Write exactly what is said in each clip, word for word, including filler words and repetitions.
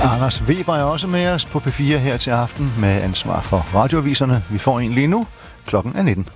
Anders Weber er også med os på P fire her til aften med ansvar for radioaviserne. Vi får en lige nu. Klokken er nitten.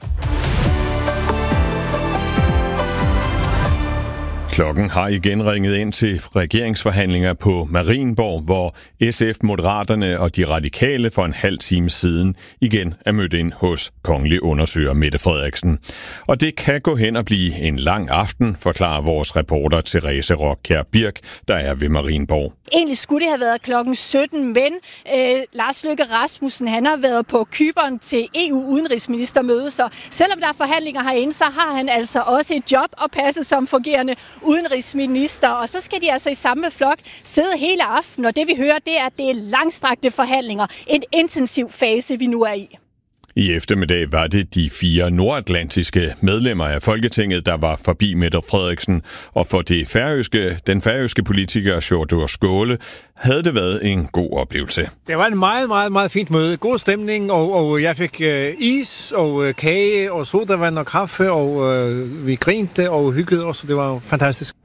Klokken har igen ringet ind til regeringsforhandlinger på Marienborg, hvor S F, Moderaterne og de radikale for en halv time siden igen er mødt ind hos kongelig undersøger Mette Frederiksen. Og det kan gå hen og blive en lang aften, forklarer vores reporter Therese Rockjær Birk, der er ved Marienborg. Egentlig skulle det have været klokken sytten, men øh, Lars Løkke Rasmussen han har været på Cypern til E U-udenrigsministermøde, så selvom der er forhandlinger herinde, så har han altså også et job at passe som fungerende udenrigsminister, og så skal de altså i samme flok sidde hele aftenen, og det vi hører, det er, at det er langstrakte forhandlinger, en intensiv fase, vi nu er i. I eftermiddag var det de fire nordatlantiske medlemmer af Folketinget, der var forbi Mette Frederiksen, og for det færøske, den færøske politiker Sjúrður Skaale havde det været en god oplevelse. Det var en meget, meget, meget fint møde. God stemning, og, og jeg fik øh, is og øh, kage og sodavand og kaffe, og øh, vi grinte og hyggede os, og det var fantastisk.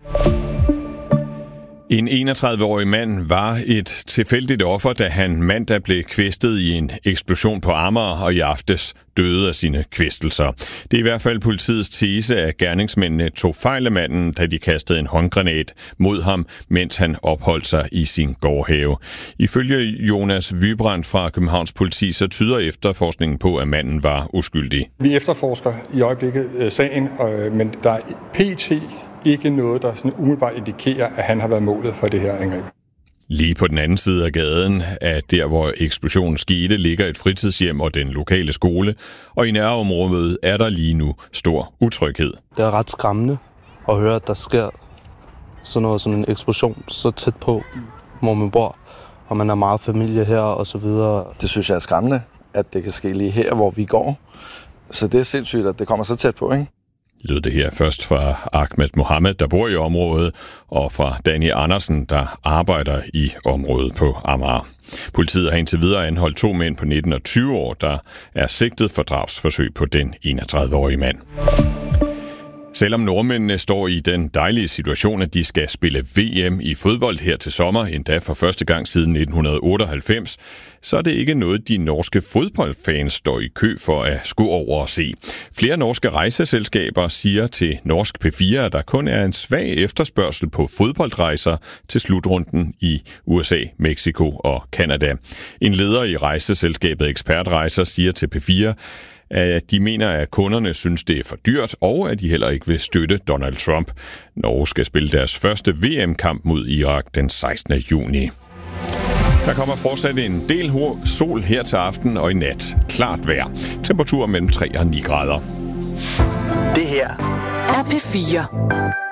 En enogtredive-årig mand var et tilfældigt offer, da han mandag blev kvæstet i en eksplosion på Amager og i aftes døde af sine kvæstelser. Det er i hvert fald politiets tese, at gerningsmændene tog fejl af manden, da de kastede en håndgranat mod ham, mens han opholdt sig i sin gårdhave. Ifølge Jonas Vybrandt fra Københavns Politi, så tyder efterforskningen på, at manden var uskyldig. Vi efterforsker i øjeblikket sagen, men der er pt. Ikke noget, der sådan umiddelbart indikerer, at han har været målet for det her angreb. Lige på den anden side af gaden, af der hvor eksplosionen skete, ligger et fritidshjem og den lokale skole, og i nærområdet er der lige nu stor utryghed. Det er ret skræmmende at høre, at der sker sådan noget som en eksplosion så tæt på, hvor man bor, og man er meget familie her og så videre. Det synes jeg er skræmmende, at det kan ske lige her, hvor vi går. Så det er sindssygt, at det kommer så tæt på, ikke? Lød det her først fra Ahmed Mohammed, der bor i området, og fra Danny Andersen, der arbejder i området på Amager. Politiet har indtil videre anholdt to mænd på nitten og tyve år, der er sigtet for drabsforsøg på den enogtredive-årige mand. Selvom nordmændene står i den dejlige situation, at de skal spille V M i fodbold her til sommer, endda for første gang siden nitten otteoghalvfems, så er det ikke noget, de norske fodboldfans står i kø for at skulle over og se. Flere norske rejseselskaber siger til Norsk P fire, at der kun er en svag efterspørgsel på fodboldrejser til slutrunden i U S A, Mexico og Canada. En leder i rejseselskabet Ekspertrejser siger til P fire, at de mener, at kunderne synes, det er for dyrt, og at de heller ikke vil støtte Donald Trump. Norge skal spille deres første V M-kamp mod Irak den sekstende juni. Der kommer fortsat en del sol her til aften og i nat. Klart vejr. Temperatur mellem tre og ni grader. Det her er P fire.